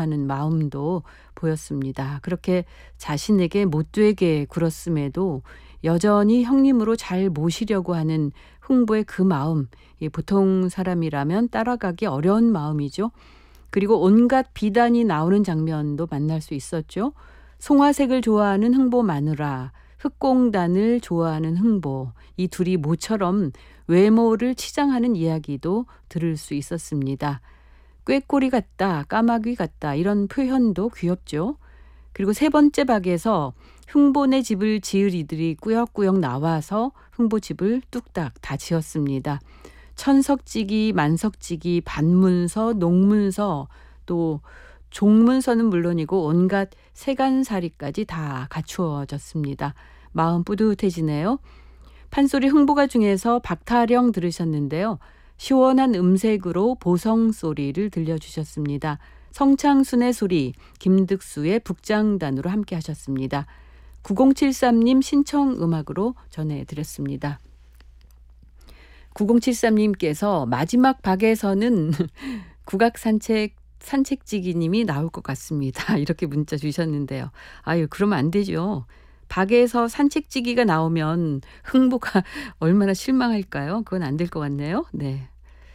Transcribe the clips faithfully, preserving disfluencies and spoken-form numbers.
하는 마음도 보였습니다. 그렇게 자신에게 못되게 굴었음에도 여전히 형님으로 잘 모시려고 하는 흥보의 그 마음, 이 보통 사람이라면 따라가기 어려운 마음이죠. 그리고 온갖 비단이 나오는 장면도 만날 수 있었죠. 송화색을 좋아하는 흥보 마누라, 흑공단을 좋아하는 흥보, 이 둘이 모처럼 외모를 치장하는 이야기도 들을 수 있었습니다. 꾀꼬리 같다, 까마귀 같다 이런 표현도 귀엽죠. 그리고 세 번째 박에서 흥보네 집을 지을 이들이 꾸역꾸역 나와서 흥보 집을 뚝딱 다 지었습니다. 천석지기, 만석지기, 반문서, 농문서, 또 종문서는 물론이고 온갖 세간살이까지 다 갖추어졌습니다. 마음 뿌듯해지네요. 판소리 흥보가 중에서 박타령 들으셨는데요. 시원한 음색으로 보성소리를 들려주셨습니다. 성창순의 소리, 김득수의 북장단으로 함께 하셨습니다. 구공칠삼 님 신청 음악으로 전해드렸습니다. 구공칠삼 님께서 마지막 박에서는 국악산책 산책지기님이 나올 것 같습니다. 이렇게 문자 주셨는데요. 아유, 그러면 안 되죠. 박에서 산책지기가 나오면 흥보가 얼마나 실망할까요? 그건 안 될 것 같네요. 네.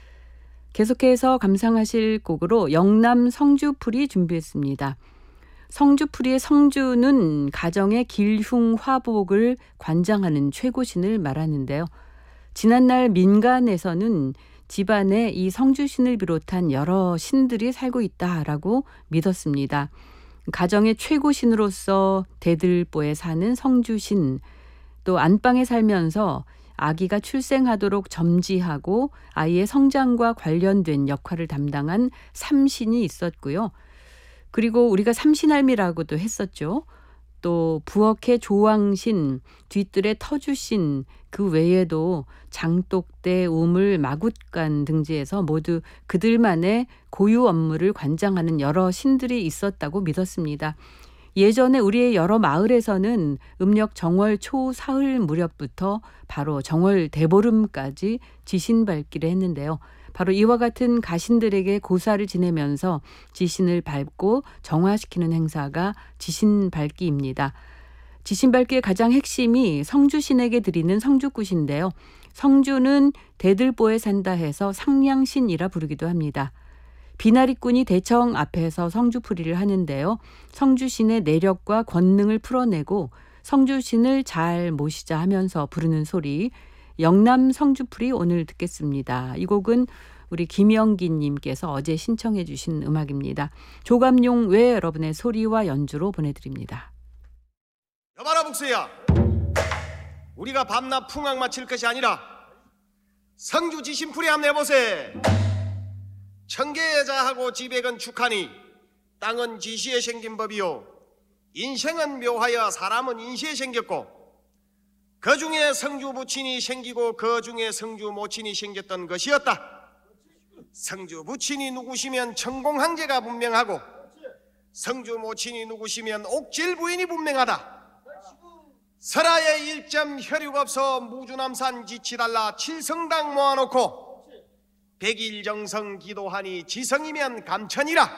계속해서 감상하실 곡으로 영남 성주풀이 준비했습니다. 성주풀이의 성주는 가정의 길흉화복을 관장하는 최고신을 말하는데요. 지난날 민간에서는 집안에 이 성주신을 비롯한 여러 신들이 살고 있다라고 믿었습니다. 가정의 최고신으로서 대들보에 사는 성주신, 또 안방에 살면서 아기가 출생하도록 점지하고 아이의 성장과 관련된 역할을 담당한 삼신이 있었고요. 그리고 우리가 삼신할미라고도 했었죠. 또 부엌의 조왕신, 뒤뜰의 터주신, 그 외에도 장독대, 우물, 마굿간 등지에서 모두 그들만의 고유 업무를 관장하는 여러 신들이 있었다고 믿었습니다. 예전에 우리의 여러 마을에서는 음력 정월 초 사흘 무렵부터 바로 정월 대보름까지 지신 밟기를 했는데요. 바로 이와 같은 가신들에게 고사를 지내면서 지신을 밟고 정화시키는 행사가 지신 밟기입니다. 지신 밟기의 가장 핵심이 성주신에게 드리는 성주굿인데요. 성주는 대들보에 산다 해서 상량신이라 부르기도 합니다. 비나리꾼이 대청 앞에서 성주풀이를 하는데요. 성주신의 내력과 권능을 풀어내고 성주신을 잘 모시자 하면서 부르는 소리, 영남 성주풀이 오늘 듣겠습니다. 이 곡은 우리 김영기님께서 어제 신청해 주신 음악입니다. 조감용 외 여러분의 소리와 연주로 보내드립니다. 여봐라 북수야, 우리가 밤낮 풍악 마칠 것이 아니라 성주 지신풀이 한번 해보세. 청계자하고 지백은 축하니 땅은 지시에 생긴 법이요 인생은 묘하여 사람은 인시에 생겼고 그 중에 성주 부친이 생기고 그 중에 성주 모친이 생겼던 것이었다. 성주 부친이 누구시면 천공항제가 분명하고 성주 모친이 누구시면 옥질 부인이 분명하다. 설하에 일점 혈육 없어 무주남산 지치달라 칠성당 모아놓고 백일정성 기도하니 지성이면 감천이라.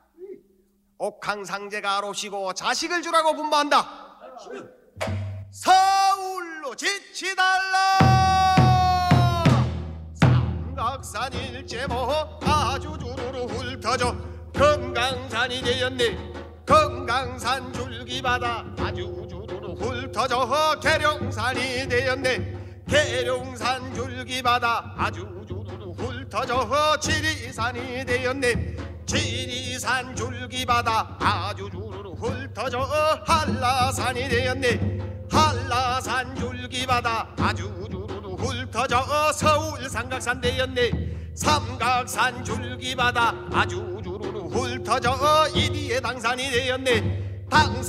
옥황상제가 아롭시고 자식을 주라고 분부한다. 서울로 지치달라. 삼각산 일제모 아주 주르르 훑어져 금강산이 되었네. 금강산 줄기바다 아주 주르르 훑어져 계룡산이 되었네. 계룡산 줄기바다 아주 훑어져 지리산이 되었네. 지리산 줄기바다 아주 주르르 훑어져 한라산이 되었네. 한라산 줄기바다 아주 주르르 훑어져 서울 삼각산 되었네. 삼각산 줄기바다 아주 주르르 훑어져 이리의 당산이 되었네. 당